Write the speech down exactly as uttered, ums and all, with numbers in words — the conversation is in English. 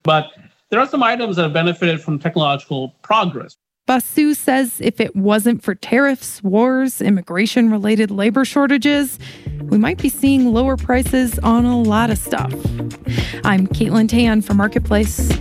But there are some items that have benefited from technological progress. Basu says if it wasn't for tariffs, wars, immigration-related labor shortages, we might be seeing lower prices on a lot of stuff. I'm Caitlin Tan for Marketplace